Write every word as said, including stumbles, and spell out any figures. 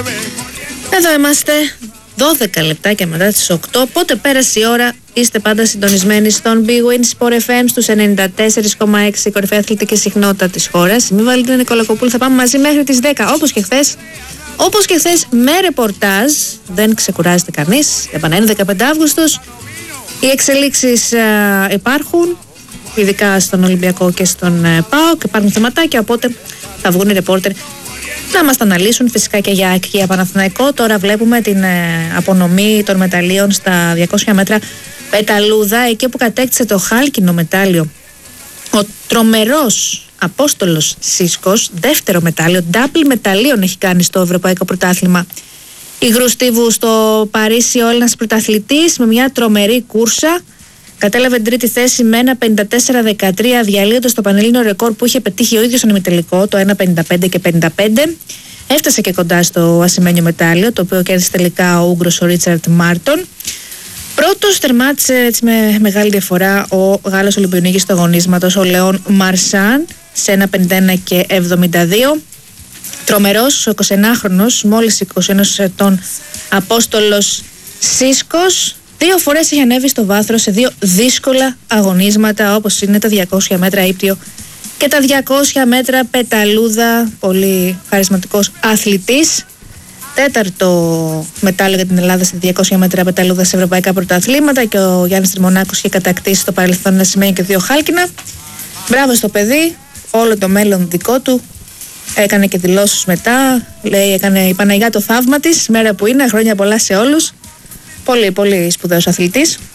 Εδώ είμαστε, δώδεκα λεπτάκια μετά τις οκτώ. Πότε πέρασε η ώρα, είστε πάντα συντονισμένοι στον Big Win Sport εφ εμ στους ενενήντα τέσσερα κόμμα έξι, η κορυφαία αθλητική συχνότητα της χώρας. Είμαι η Βαλεντίνα Νικολακοπούλου, θα πάμε μαζί μέχρι τις δέκα, όπως και χθες. Όπως και χθες με ρεπορτάζ, δεν ξεκουράζεται κανείς. Επανά δεκαπέντε Αυγούστος. Οι εξελίξεις α, υπάρχουν, ειδικά στον Ολυμπιακό και στον ε, ΠΑΟΚ. Υπάρχουν θεματάκια, οπότε θα βγουν οι ρεπόρτερ να μας τα αναλύσουν, φυσικά και για ΑΕΚ και για Παναθηναϊκό. Τώρα βλέπουμε την ε, απονομή των μεταλλίων στα διακόσια μέτρα πεταλούδα, εκεί που κατέκτησε το χάλκινο μετάλλιο ο τρομερός Απόστολος Σίσκος, δεύτερο μετάλλιο, double μεταλλίων έχει κάνει στο Ευρωπαϊκό Πρωτάθλημα Υγρού Στίβου στο Παρίσι ο Έλληνας πρωταθλητής, με μια τρομερή κούρσα. Κατέλαβε την τρίτη θέση με ένα πενήντα τέσσερα δεκατρία, διαλύοντας το πανελλήνιο ρεκόρ που είχε πετύχει ο ίδιος στον ημιτελικό, το ένα πενήντα πέντε και πενήντα πέντε. Έφτασε και κοντά στο ασημένιο μετάλλιο, το οποίο κέρδισε τελικά ο Ούγγρος ο Ρίτσαρντ Μάρτον. Πρώτος τερμάτισε έτσι με μεγάλη διαφορά ο Γάλλος Ολυμπιονίκης του αγωνίσματος, ο Λεόν Μαρσάν, σε ένα πενήντα ένα και εβδομήντα δύο. Τρομερός, ο εικοσιενάχρονος, μόλις είκοσι ένα ετών Απόστολος Σίσκος, δύο φορές έχει ανέβει στο βάθρο σε δύο δύσκολα αγωνίσματα, όπως είναι τα διακόσια μέτρα ύπτιο και τα διακόσια μέτρα πεταλούδα. Πολύ χαρισματικός αθλητής. Τέταρτο μετάλλιο για την Ελλάδα σε διακόσια μέτρα πεταλούδα σε ευρωπαϊκά πρωταθλήματα, και ο Γιάννης Τριμονάκος είχε κατακτήσει στο παρελθόν ένα σημαίνει και δύο χάλκινα. Μπράβο στο παιδί, όλο το μέλλον δικό του. Έκανε και δηλώσεις μετά. Λέει, έκανε η Παναγιά το θαύμα της, μέρα που είναι, χρόνια πολλά σε όλους. Πολύ, πολύ σπουδαίος αθλητής.